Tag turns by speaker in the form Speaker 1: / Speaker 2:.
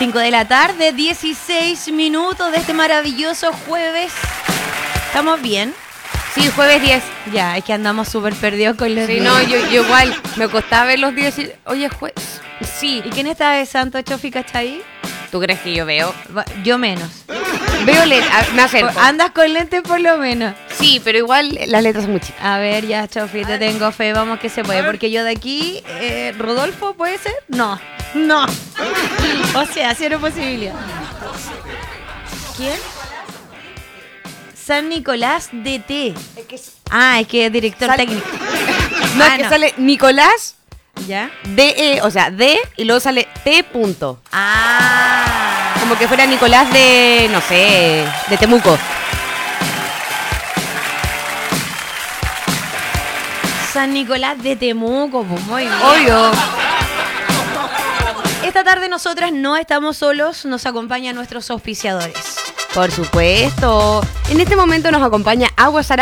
Speaker 1: 5 de la tarde, 16 minutos de este maravilloso jueves. ¿Estamos bien?
Speaker 2: Sí, jueves 10.
Speaker 1: Ya, es que andamos súper perdidos con los
Speaker 2: Sí,
Speaker 1: días.
Speaker 2: no, yo igual. Me costaba ver los días y oye, jueves. Sí.
Speaker 1: ¿Y quién está de santo, Chofi, cachai?
Speaker 2: ¿Tú crees que yo veo?
Speaker 1: Yo menos.
Speaker 2: Veo me acerco.
Speaker 1: Andas con lentes por lo menos.
Speaker 2: Sí, pero igual las letras son muy chicas.
Speaker 1: A ver, ya, Chofi, te tengo fe, vamos que se puede. Porque yo de aquí, ¿Rodolfo puede ser? No. O sea, cero posibilidad. ¿Quién? San Nicolás DT. Es que es director técnico.
Speaker 2: No, es que sale Nicolás
Speaker 1: ¿Ya?
Speaker 2: DE, o sea, D y luego sale T punto. Como que fuera Nicolás de, no sé, de Temuco.
Speaker 1: San Nicolás de Temuco, pues muy bien.
Speaker 2: Obvio.
Speaker 1: Esta tarde nosotras no estamos solos, nos acompañan nuestros auspiciadores.
Speaker 2: Por supuesto. En este momento nos acompaña Agua Sara